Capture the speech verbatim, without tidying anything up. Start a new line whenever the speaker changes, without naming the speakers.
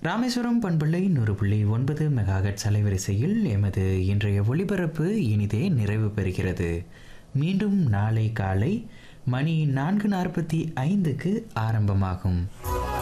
ராமேஸ்வரம் பண்புள்ளை நூறு புள்ளி ஒன்பது மெகாஹெட்ஸ் அலைவரிசையில் எமது இன்றைய ஒளிபரப்பு இனிதே நிறைவு பெறுகிறது. மீண்டும் நாளை காலை மணி நான்கு நாற்பத்தி ஐந்துக்கு ஆரம்பமாகும்.